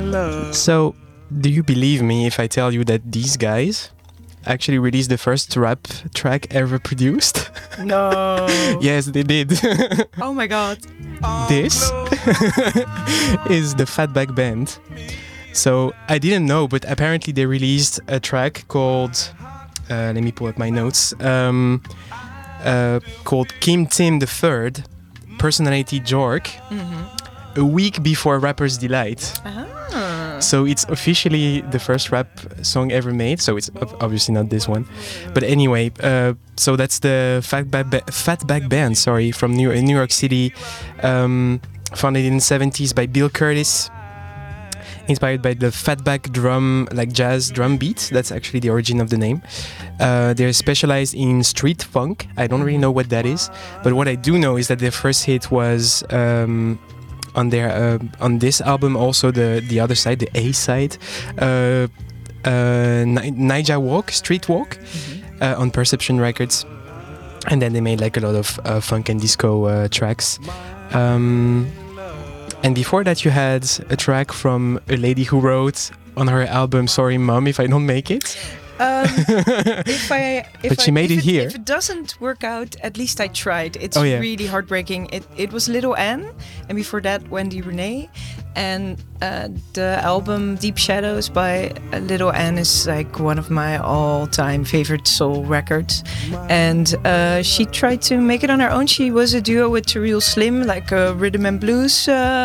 So, do you believe me if I tell you that these guys actually released the first rap track ever produced? No. Yes, they did. Oh my god. This is the Fatback Band. So I didn't know, but apparently they released a track called, let me pull up my notes, called Kim Tim the Third, Personality Jork, a week before Rapper's Delight. So it's officially the first rap song ever made. So it's obviously not this one, but anyway. So that's the Fatback Band. Sorry, from New York City, founded in the 70s by Bill Curtis. Inspired by the fatback drum, like jazz drum beat. That's actually the origin of the name. They're specialized in street funk. I don't really know what that is, but what I do know is that their first hit was on this album. Also the other side, the A side, Naija Walk, Street Walk, on Perception Records, and then they made like a lot of funk and disco tracks. And before that, you had a track from a lady who wrote on her album "Sorry Mom If I Don't Make It." But she made it here. If it doesn't work out, at least I tried. It's Oh, yeah. really heartbreaking. It was Little Anne, and before that Wendy Renee, and the album Deep Shadows by Little Anne is like one of my all-time favorite soul records. And she tried to make it on her own. She was a duo with Terrell Slim, like a rhythm and blues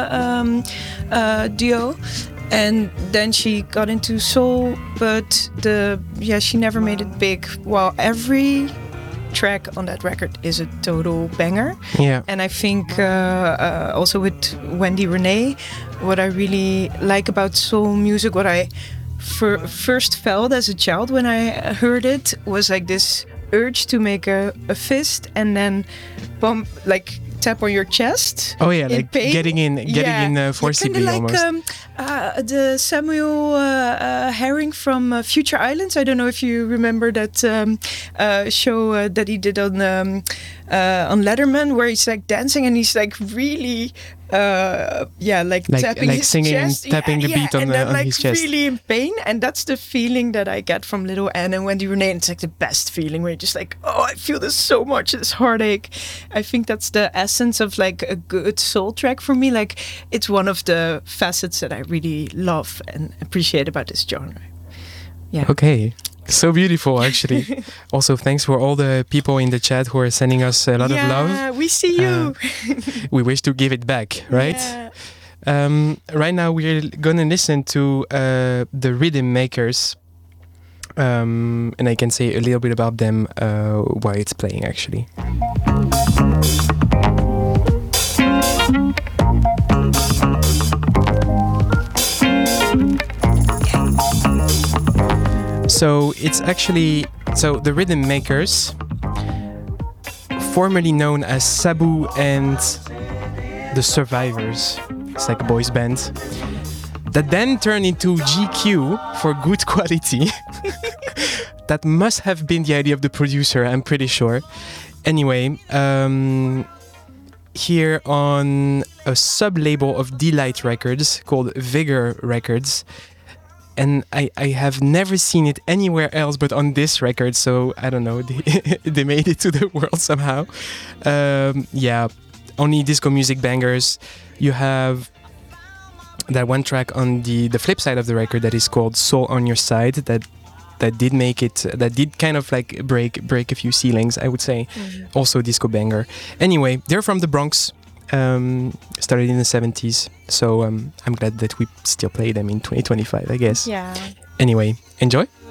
duo. And then she got into soul, but she never made it big. Well, every track on that record is a total banger. Yeah. And I think also with Wendy Renee, what I really like about soul music, what I first felt as a child when I heard it, was like this urge to make a fist and then bump, like tap on your chest. Oh yeah, like pain. getting in 4CB like, almost. The Samuel Herring from Future Islands. I don't know if you remember that show that he did on Letterman, where he's like dancing and he's like really tapping his singing chest. and tapping the beat on his chest. Really in pain, and that's the feeling that I get from Little Anne and Wendy Renee. And it's like the best feeling where you're just like, oh, I feel this so much, this heartache. I think that's the essence of like a good soul track for me. Like, it's one of the facets that I really love and appreciate about this genre. Yeah. Okay. So beautiful, actually. Also, thanks for all the people in the chat who are sending us a lot of love. Yeah, we see you. We wish to give it back, right? Yeah. Right now, we're gonna listen to the Rhythm Makers, and I can say a little bit about them while it's playing, actually. So it's actually the Rhythm Makers, formerly known as Sabu and the Survivors. It's like a boys band that then turned into GQ for Good Quality. That must have been the idea of the producer, I'm pretty sure. Anyway, here on a sub-label of Delight Records called Vigor Records. And I have never seen it anywhere else but on this record, so I don't know, they made it to the world somehow. Only disco music bangers. You have that one track on the flip side of the record that is called Soul on Your Side, that did make it, that did kind of like break a few ceilings, I would say. Mm-hmm. Also disco banger. Anyway, they're from the Bronx. Started in the 70s, so I'm glad that we still play them in 2025, I guess. Yeah. Anyway, enjoy.